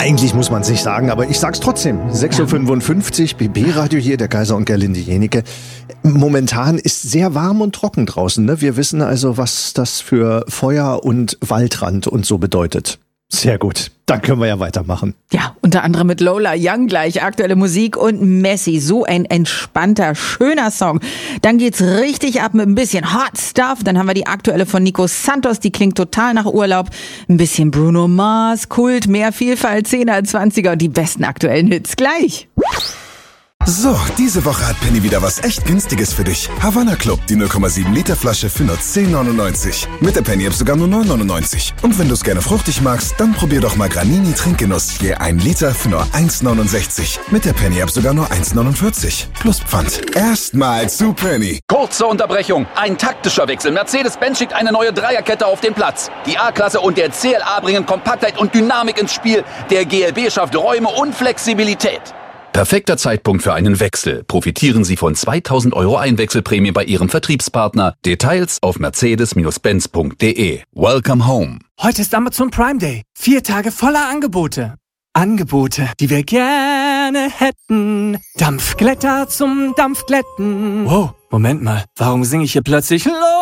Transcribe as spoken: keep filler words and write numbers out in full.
Eigentlich muss man es nicht sagen, aber ich sag's trotzdem. sechs Uhr fünfundfünfzig, B B-Radio hier, der Kaiser und Gerlinde Jenike. Momentan ist sehr warm und trocken draußen. Ne? Wir wissen also, was das für Feuer und Waldrand und so bedeutet. Sehr gut, dann können wir ja weitermachen. Ja, unter anderem mit Lola Young gleich, aktuelle Musik und Messi. So ein entspannter, schöner Song. Dann geht's richtig ab mit ein bisschen Hot Stuff. Dann haben wir die aktuelle von Nico Santos, die klingt total nach Urlaub. Ein bisschen Bruno Mars, Kult, mehr Vielfalt, zehner, zwanziger und die besten aktuellen Hits gleich. So, diese Woche hat Penny wieder was echt Günstiges für dich. Havanna Club, die null Komma sieben Liter Flasche für nur zehn neunundneunzig. Mit der Penny App sogar nur neun neunundneunzig. Und wenn du es gerne fruchtig magst, dann probier doch mal Granini Trinkgenuss. Je ein Liter für nur eins neunundsechzig. Mit der Penny App sogar nur eins neunundvierzig. Plus Pfand. Erstmal zu Penny. Kurze Unterbrechung. Ein taktischer Wechsel. Mercedes-Benz schickt eine neue Dreierkette auf den Platz. Die A-Klasse und der C L A bringen Kompaktheit und Dynamik ins Spiel. Der G L B schafft Räume und Flexibilität. Perfekter Zeitpunkt für einen Wechsel. Profitieren Sie von zweitausend Euro Einwechselprämie bei Ihrem Vertriebspartner. Details auf mercedes Benz punkt de. Welcome home. Heute ist Amazon Prime Day. Vier Tage voller Angebote. Angebote, die wir gerne hätten. Dampfglätter zum Dampfglätten. Wow, Moment mal. Warum singe ich hier plötzlich Los?